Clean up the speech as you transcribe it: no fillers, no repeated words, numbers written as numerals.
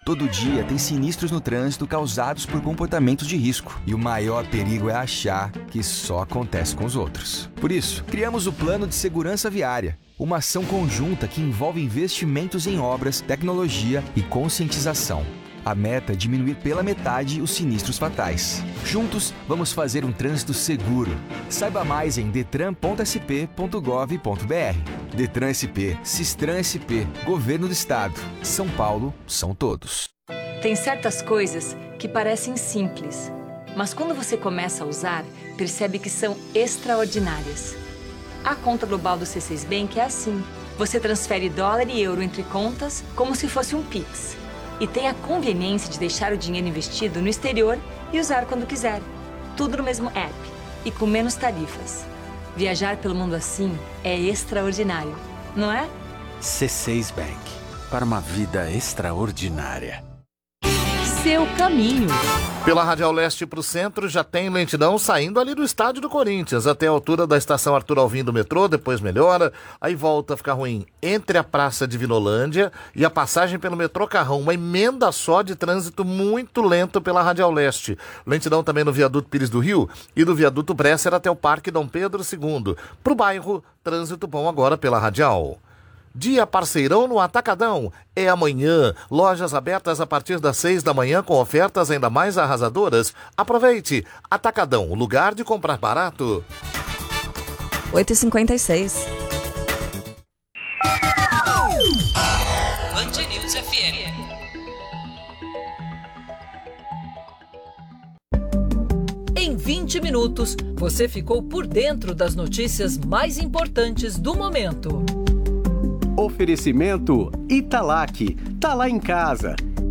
Todo dia tem sinistros no trânsito causados por comportamentos de risco. E o maior perigo é achar que só acontece com os outros. Por isso, criamos o Plano de Segurança Viária, uma ação conjunta que envolve investimentos em obras, tecnologia e conscientização. A meta é diminuir pela metade os sinistros fatais. Juntos, vamos fazer um trânsito seguro. Saiba mais em detran.sp.gov.br. Detran SP, Sistran SP, Governo do Estado. São Paulo, são todos. Tem certas coisas que parecem simples, mas quando você começa a usar, percebe que são extraordinárias. A conta global do C6 Bank é assim. Você transfere dólar e euro entre contas como se fosse um Pix. E tem a conveniência de deixar o dinheiro investido no exterior e usar quando quiser. Tudo no mesmo app e com menos tarifas. Viajar pelo mundo assim é extraordinário, não é? C6 Bank. Para uma vida extraordinária. Seu caminho. Pela Radial Leste para o centro já tem lentidão saindo ali do estádio do Corinthians, até a altura da estação Arthur Alvim do metrô, depois melhora, aí volta a ficar ruim entre a Praça de Vinolândia e a passagem pelo metrô Carrão, uma emenda só de trânsito muito lento pela Radial Leste. Lentidão também no viaduto Pires do Rio e do viaduto Bresser até o Parque Dom Pedro II. Para o bairro, trânsito bom agora pela Radial. Dia Parceirão no Atacadão. É amanhã. Lojas abertas a partir das 6 da manhã com ofertas ainda mais arrasadoras. Aproveite. Atacadão, lugar de comprar barato. 8h56. Band News FM. Em 20 minutos, você ficou por dentro das notícias mais importantes do momento. Oferecimento Italac. Tá lá em casa.